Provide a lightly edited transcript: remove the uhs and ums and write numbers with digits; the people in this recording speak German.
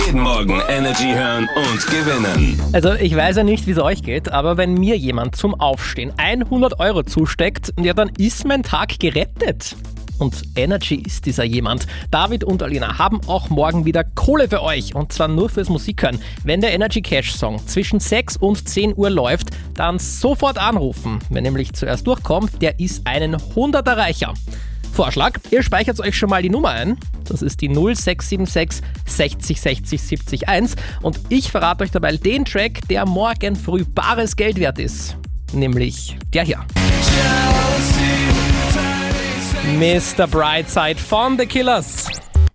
Jeden Morgen Energy hören und gewinnen. Also ich weiß ja nicht, wie es euch geht, aber wenn mir jemand zum Aufstehen 100 Euro zusteckt, ja, dann ist mein Tag gerettet. Und Energy ist dieser jemand. David und Alina haben auch morgen wieder Kohle für euch. Und zwar nur fürs Musikhören. Wenn der Energy Cash Song zwischen 6 und 10 Uhr läuft, dann sofort anrufen. Wer nämlich zuerst durchkommt, der ist einen 100er reicher. Vorschlag, ihr speichert euch schon mal die Nummer ein. Das ist die 0676 60 60 70 1. Und ich verrate euch dabei den Track, der morgen früh bares Geld wert ist. Nämlich der hier. Mr. Brightside von The Killers.